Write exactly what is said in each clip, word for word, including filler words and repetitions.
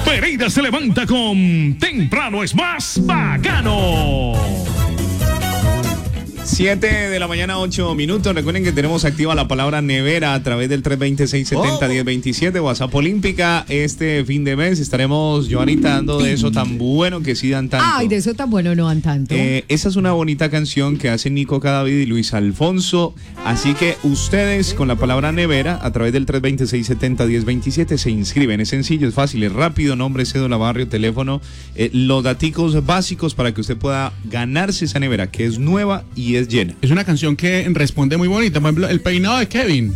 Pereira se levanta con Temprano es más bacano. siete de la mañana, ocho minutos. Recuerden que tenemos activa la palabra nevera a través del tres veinte, seiscientos setenta, diez veintisiete, WhatsApp Olímpica. Este fin de mes estaremos, Joanita, dando de eso tan bueno que sí dan tanto. Ay, de eso tan bueno no dan tanto. Eh, esa es una bonita canción que hacen Nico Cadavid y Luis Alfonso. Así que ustedes con la palabra nevera a través del tres veinte, seiscientos setenta, diez veintisiete se inscriben. Es sencillo, es fácil, es rápido. Nombre, cédula, barrio, teléfono, eh, los daticos básicos para que usted pueda ganarse esa nevera que es nueva y es llena. Es una canción que responde muy bonita. Por ejemplo, el peinado de Kevin.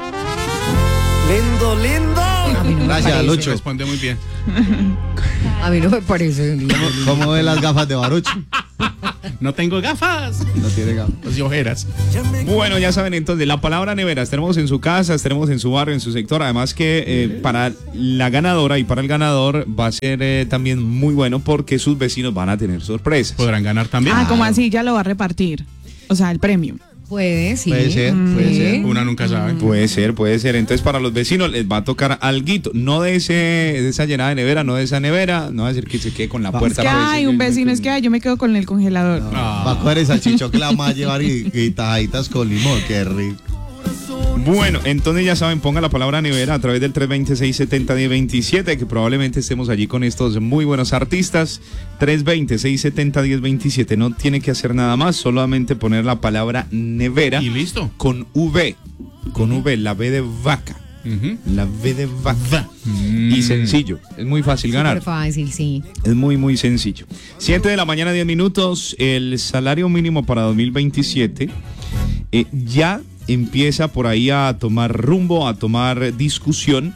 Lindo, lindo. A mí no me Gracias, parece. Lucho. Responde muy bien. A mí no me parece. ¿Cómo ve las gafas de Baruch? No tengo gafas. No tiene gafas. Pues y ojeras. Bueno, ya saben entonces, la palabra nevera, estaremos en su casa, estaremos en su barrio, en su sector. Además que eh, para la ganadora y para el ganador va a ser eh, también muy bueno porque sus vecinos van a tener sorpresas. Podrán ganar también. Ah, como así, ya lo va a repartir. O sea, el premio. Puede, sí. Puede ser, puede Sí. ser. Una nunca sabe. Puede ser, puede ser. Entonces para los vecinos les va a tocar alguito. No de ese, de esa llenada de nevera, no de esa nevera. No va a decir que se quede con la Es puerta. Es que para hay decir un que- vecino, es que ay, yo me quedo con el congelador. Ah. Va a coger esa chicho que la vamos a llevar y, y tajaditas con limón. Qué rico. Bueno, entonces ya saben, ponga la palabra nevera a través del tres veinte, seiscientos setenta, diez veintisiete, que probablemente estemos allí con estos muy buenos artistas. tres veinte, seiscientos setenta, diez veintisiete, no tiene que hacer nada más, solamente poner la palabra nevera Y listo. con V, con V, la V de vaca, Ujú. la V de vaca. Mm. Y sencillo, es muy fácil ganar. Súper fácil, sí. Es muy, muy sencillo. siete de la mañana, diez minutos. El salario mínimo para dos mil veintisiete eh, ya empieza por ahí a tomar rumbo, a tomar discusión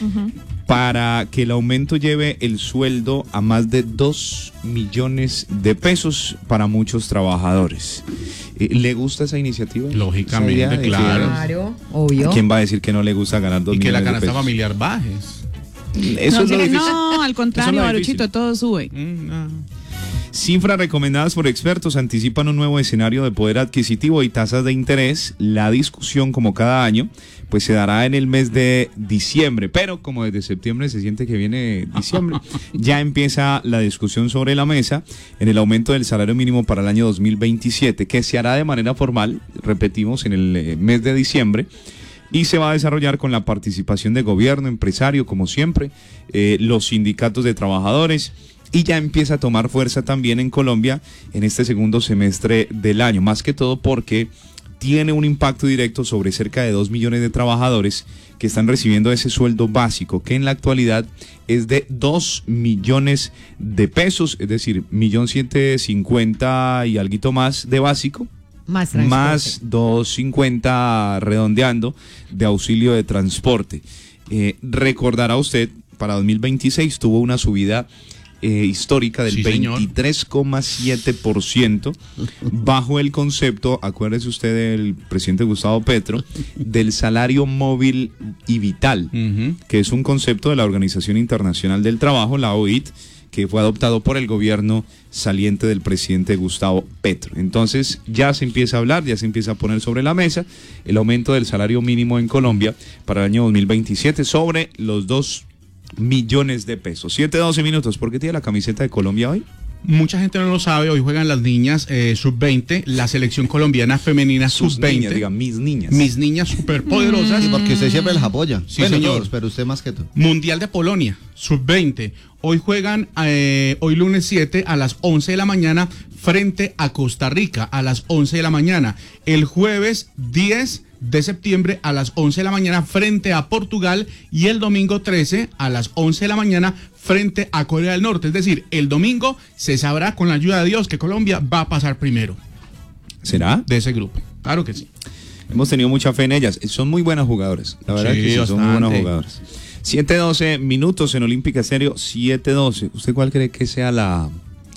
para que el aumento lleve el sueldo a más de dos millones de pesos para muchos trabajadores. Eh, ¿Le gusta esa iniciativa? Lógicamente, Esa idea de que- claro. Claro, obvio. ¿Quién va a decir que no le gusta ganar dos Y que millones la de canasta pesos? familiar bajes. Eso no, es lo que- difícil. no, al contrario, Eso es lo Baruchito, difícil. todo sube. Mm, ah. Cifras recomendadas por expertos anticipan un nuevo escenario de poder adquisitivo y tasas de interés. La discusión, como cada año, pues se dará en el mes de diciembre, pero como desde septiembre se siente que viene diciembre, ya empieza la discusión sobre la mesa en el aumento del salario mínimo para el año dos mil veintisiete, que se hará de manera formal, repetimos, en el eh, mes de diciembre. Y se va a desarrollar con la participación de gobierno, empresario, como siempre, eh, los sindicatos de trabajadores, y ya empieza a tomar fuerza también en Colombia en este segundo semestre del año, más que todo porque tiene un impacto directo sobre cerca de dos millones de trabajadores que están recibiendo ese sueldo básico, que en la actualidad es de dos millones de pesos, es decir, millón siete cincuenta y alguito más de básico, Más transporte. más dos cincuenta redondeando de auxilio de transporte. Eh, recordará usted, para dos mil veintiséis tuvo una subida eh, histórica del Sí, señor. veintitrés coma siete por ciento bajo el concepto, acuérdese usted del presidente Gustavo Petro, del salario móvil y vital, Ujú. que es un concepto de la Organización Internacional del Trabajo, la O I T, que fue adoptado por el gobierno saliente del presidente Gustavo Petro. Entonces ya se empieza a hablar, ya se empieza a poner sobre la mesa el aumento del salario mínimo en Colombia para el año dos mil veintisiete sobre los dos millones de pesos. siete doce minutos. ¿Por qué tiene la camiseta de Colombia hoy? Mucha gente no lo sabe, hoy juegan las niñas eh, sub veinte, la selección colombiana femenina Sus sub veinte. niñas, diga, mis niñas. Mis niñas superpoderosas. Sí, porque usted siempre las apoya. Sí, bueno, señor. todos, pero usted más que todo. Mundial de Polonia, sub veinte. Hoy juegan, eh, hoy lunes siete a las once de la mañana frente a Costa Rica a las once de la mañana. El jueves diez de septiembre a las once de la mañana frente a Portugal y el domingo trece a las once de la mañana frente a Corea del Norte. Es decir, el domingo se sabrá con la ayuda de Dios que Colombia va a pasar primero ¿Será? de ese grupo. Claro que sí. Hemos tenido mucha fe en ellas. Son muy buenas jugadoras. La verdad Sí, que sí, son muy bastante. buenas jugadoras. siete doce minutos en Olímpica Estéreo. siete doce. ¿Usted cuál cree que sea la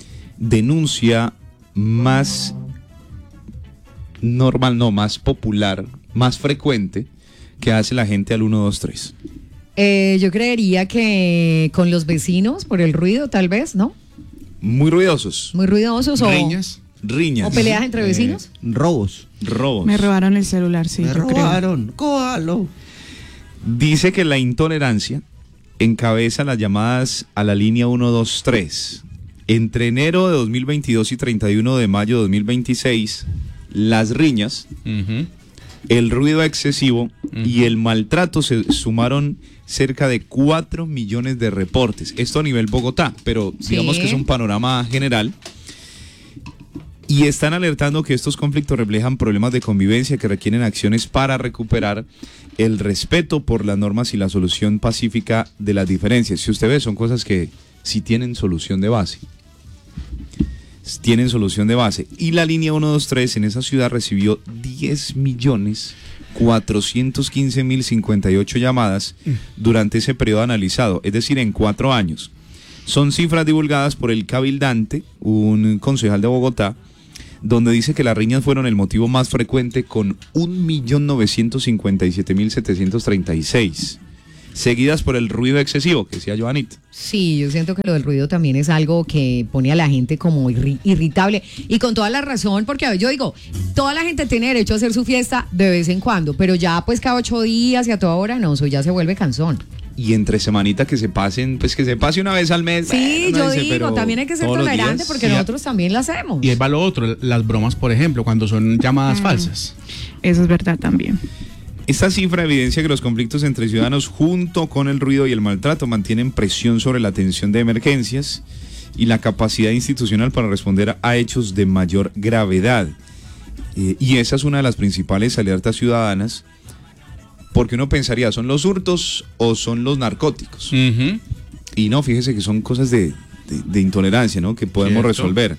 denuncia más normal, no, más popular, más frecuente que hace la gente al uno dos tres? Eh, yo creería que con los vecinos, por el ruido, tal vez, ¿no? Muy ruidosos. Muy ruidosos o, Riñas. Riñas. o peleas entre vecinos. Robos. Robos. Me robaron el celular, sí, Me yo creo. robaron. Cójalo. Dice que la intolerancia encabeza las llamadas a la línea ciento veintitrés. Entre enero de dos mil veintidós y treinta y uno de mayo de dos mil veintiséis, las riñas, Ujú. el ruido excesivo Ujú. y el maltrato se sumaron cerca de cuatro millones de reportes. Esto a nivel Bogotá, pero Sí. digamos que es un panorama general. Y están alertando que estos conflictos reflejan problemas de convivencia que requieren acciones para recuperar el respeto por las normas y la solución pacífica de las diferencias. Si usted ve, son cosas que sí tienen solución de base. Tienen solución de base. Y la línea ciento veintitrés en esa ciudad recibió diez millones cuatrocientos quince mil cincuenta y ocho llamadas durante ese periodo analizado, es decir, en cuatro años. Son cifras divulgadas por el cabildante, un concejal de Bogotá, donde dice que las riñas fueron el motivo más frecuente con un millón novecientos cincuenta y siete mil setecientos treinta y seis, seguidas por el ruido excesivo, que decía Joanita. Sí, yo siento que lo del ruido también es algo que pone a la gente como irri- irritable y con toda la razón, porque a ver, yo digo, toda la gente tiene derecho a hacer su fiesta de vez en cuando, pero ya pues cada ocho días y a toda hora no, eso ya se vuelve cansón. Y entre semanita que se pasen, pues que se pase una vez al mes. Sí, bueno, yo no dice, digo, pero también hay que ser todos los tolerante días. porque Sí, nosotros también lo hacemos. Y ahí va lo otro, las bromas, por ejemplo, cuando son llamadas falsas. Eso es verdad también. Esta cifra evidencia que los conflictos entre ciudadanos junto con el ruido y el maltrato mantienen presión sobre la atención de emergencias y la capacidad institucional para responder a hechos de mayor gravedad. Eh, y esa es una de las principales alertas ciudadanas, porque uno pensaría, ¿son los hurtos o son los narcóticos? Ujú. Y no, fíjese que son cosas de, de- de intolerancia, ¿no? Que podemos Cierto. resolver.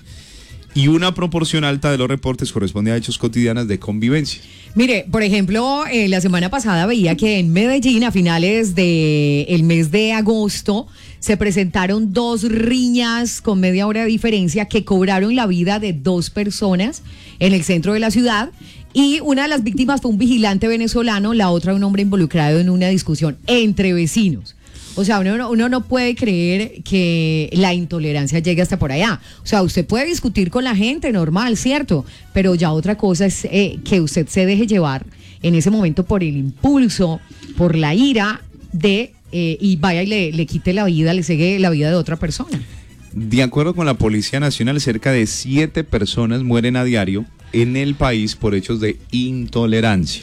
Y una proporción alta de los reportes corresponde a hechos cotidianos de convivencia. Mire, por ejemplo, eh, la semana pasada veía que en Medellín, a finales del mes de agosto, se presentaron dos riñas con media hora de diferencia que cobraron la vida de dos personas en el centro de la ciudad. Y una de las víctimas fue un vigilante venezolano, la otra un hombre involucrado en una discusión entre vecinos. O sea, uno, no- uno no puede creer que la intolerancia llegue hasta por allá. O sea, usted puede discutir con la gente, normal, ¿cierto? Pero ya otra cosa es eh, que usted se deje llevar en ese momento por el impulso, por la ira de, eh, y vaya y le, le quite la vida, le cegue la vida de otra persona. De acuerdo con la Policía Nacional, cerca de siete personas mueren a diario en el país por hechos de intolerancia,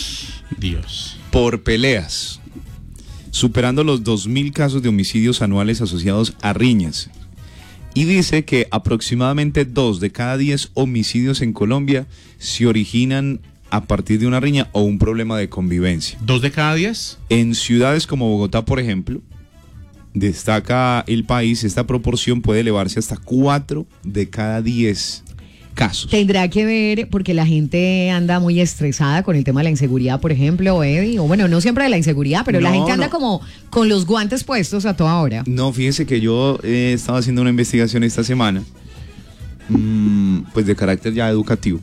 Dios. por peleas, superando los dos mil casos de homicidios anuales asociados a riñas. Y dice que aproximadamente dos de cada diez homicidios en Colombia se originan a partir de una riña o un problema de convivencia. ¿Dos de cada diez? En ciudades como Bogotá, por ejemplo, destaca el país, esta proporción puede elevarse hasta cuatro de cada diez casos. Tendrá que ver porque la gente anda muy estresada con el tema de la inseguridad, por ejemplo, Eddie, o bueno, no siempre de la inseguridad, pero la No, gente anda no. como con los guantes puestos a toda hora. No, fíjese que yo he estado haciendo una investigación esta semana, mm, pues de carácter ya educativo,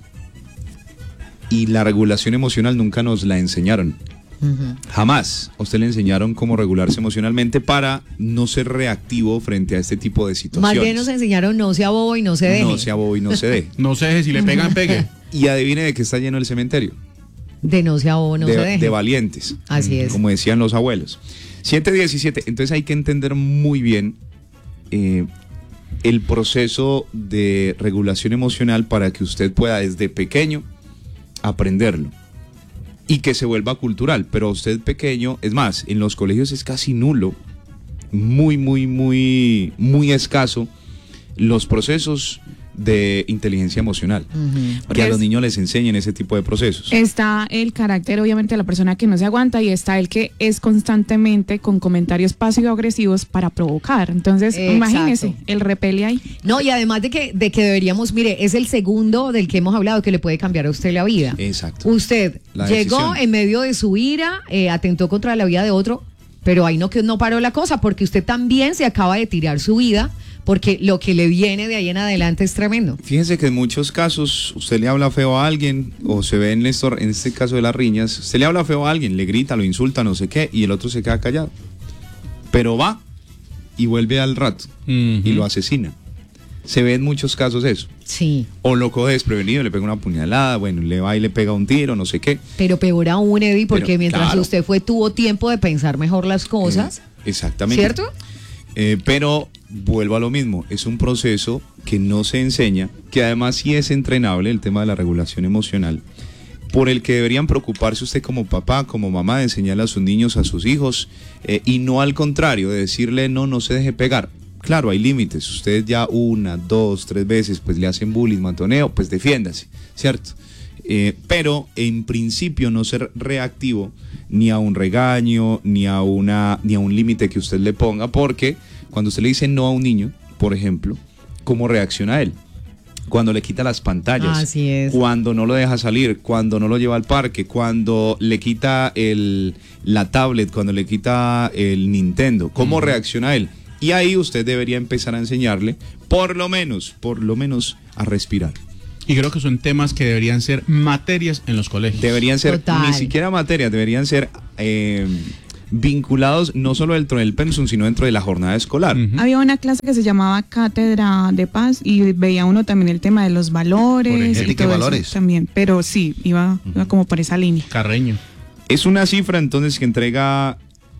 y la regulación emocional nunca nos la enseñaron. Ujú. Jamás. A usted le enseñaron cómo regularse emocionalmente para no ser reactivo frente a este tipo de situaciones. Más bien nos enseñaron no sea bobo y no se deje. No sea bobo y no se dé. No sé si le pegan, pegue. Y adivine de qué está lleno el cementerio. De no sea bobo, no de, se deje. de valientes. Así es. Como decían los abuelos. siete diecisiete. Entonces hay que entender muy bien eh, el proceso de regulación emocional para que usted pueda desde pequeño aprenderlo y que se vuelva cultural. Pero usted pequeño, es más, en los colegios es casi nulo, muy, muy, muy, muy escaso los procesos de inteligencia emocional. Ujú. Que a Es- los niños les enseñen ese tipo de procesos. Está el carácter, obviamente, de la persona que no se aguanta y está el que es constantemente con comentarios pasivo-agresivos para provocar. Entonces, Exacto. imagínese, el repele ahí. No, y además de que, de que deberíamos, mire, es el segundo del que hemos hablado que le puede cambiar a usted la vida. Exacto. Usted La llegó decisión. en medio de su ira, eh, atentó contra la vida de otro, pero ahí no, que no paró la cosa, porque usted también se acaba de tirar su vida, porque lo que le viene de ahí en adelante es tremendo. Fíjense que en muchos casos usted le habla feo a alguien o se ve en, esto, en este caso de las riñas, usted le habla feo a alguien, le grita, lo insulta, no sé qué, y el otro se queda callado. Pero va y vuelve al rato y lo asesina. Se ve en muchos casos eso. Sí, O lo coge desprevenido, le pega una puñalada, bueno, le va y le pega un tiro, no sé qué. pero peor aún, Eddie, porque Pero, mientras claro. usted fue, tuvo tiempo de pensar mejor las cosas. Eh, Exactamente. ¿Cierto? Eh, pero vuelvo a lo mismo, es un proceso que no se enseña, que además sí es entrenable, el tema de la regulación emocional, por el que deberían preocuparse usted como papá, como mamá, de enseñarle a sus niños, a sus hijos, eh, y no al contrario, de decirle no, no se deje pegar. Claro, hay límites, usted ya una, dos, tres veces pues le hacen bullying, matoneo, pues defiéndase, ¿cierto? Eh, pero en principio no ser reactivo ni a un regaño, ni a una, ni a un límite que usted le ponga, porque cuando usted le dice no a un niño, por ejemplo, ¿cómo reacciona él? Cuando le quita las pantallas, Así es. cuando no lo deja salir, cuando no lo lleva al parque, cuando le quita el, la tablet, cuando le quita el Nintendo, ¿cómo uh-huh. reacciona él? Y ahí usted debería empezar a enseñarle, por lo menos, por lo menos, a respirar. Y creo que son temas que deberían ser materias en los colegios. Deberían ser, Total. ni siquiera materias, deberían ser eh, vinculados no solo dentro del pensum, sino dentro de la jornada escolar. Uh-huh. Había una clase que se llamaba Cátedra de Paz y veía uno también el tema de los valores y Ética y todo valores. eso también, pero sí, iba, iba como por esa línea. Carreño. Es una cifra entonces que entrega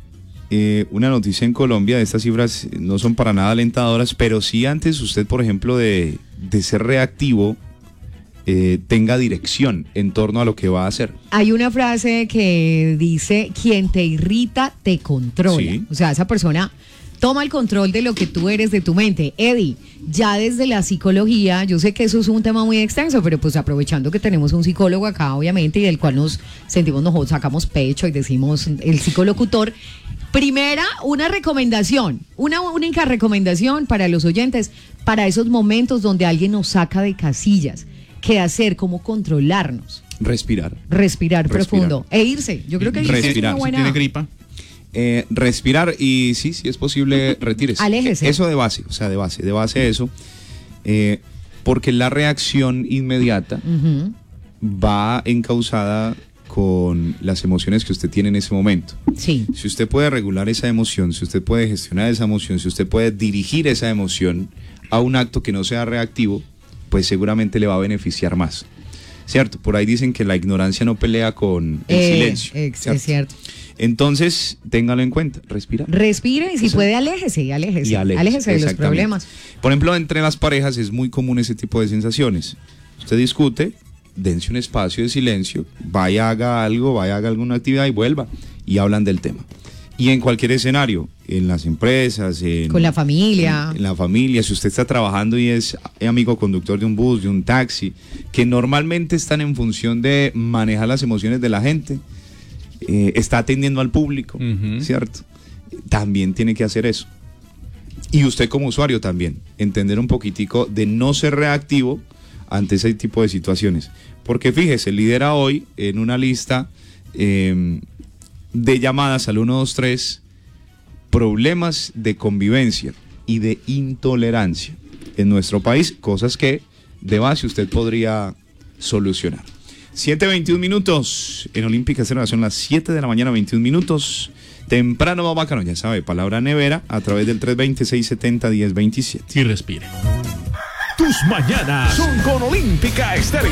eh, una noticia en Colombia. Estas cifras no son para nada alentadoras, pero sí antes usted, por ejemplo, de, de ser reactivo, Eh, tenga dirección en torno a lo que va a hacer. Hay una frase que dice, quien te irrita, te controla. Sí. O sea, esa persona toma el control de lo que tú eres, de tu mente. Eddie, ya desde la psicología, yo sé que eso es un tema muy extenso, pero pues aprovechando que tenemos un psicólogo acá, obviamente, y del cual nos sentimos nosotros, sacamos pecho y decimos el psicolocutor. Primera, una recomendación, una única recomendación para los oyentes, para esos momentos donde alguien nos saca de casillas. ¿Qué hacer? ¿Cómo controlarnos? Respirar. Respirar, Respirar. profundo. E irse. Yo creo que irse Respirar. es una buena... Si tiene gripa. Eh, respirar y sí, si es posible, retírese. Aléjese. Eso de base, o sea, de base, de base eso. Eh, porque la reacción inmediata Ujú. va encauzada con las emociones que usted tiene en ese momento. Sí. Si usted puede regular esa emoción, si usted puede gestionar esa emoción, si usted puede dirigir esa emoción a un acto que no sea reactivo, pues seguramente le va a beneficiar más. ¿Cierto? Por ahí dicen que la ignorancia no pelea con el Eh, silencio. ex- ¿cierto? es cierto. Entonces, téngalo en cuenta, respirar. Respire y si Eso. puede, aléjese, aléjese. Y aléjese, aléjese de los exactamente. problemas. Por ejemplo, entre las parejas es muy común ese tipo de sensaciones. Usted discute, dense un espacio de silencio, vaya, haga algo, vaya, haga alguna actividad y vuelva. Y hablan del tema. Y en cualquier escenario, en las empresas, en, Con la familia. En, en la familia, si usted está trabajando y es amigo conductor de un bus, de un taxi, que normalmente están en función de manejar las emociones de la gente, eh, está atendiendo al público, Uh-huh. ¿cierto? También tiene que hacer eso. Y usted como usuario también, entender un poquitico de no ser reactivo ante ese tipo de situaciones. Porque fíjese, lidera hoy en una lista eh, de llamadas al uno dos tres problemas de convivencia y de intolerancia en nuestro país, cosas que de base usted podría solucionar. siete veintiún minutos en Olímpica Cero, son las siete de la mañana, veintiún minutos. Temprano va bacano, ya sabe, palabra nevera a través del tres veinte, seiscientos setenta, diez veintisiete. Y respire. Tus mañanas son con Olímpica Estéreo.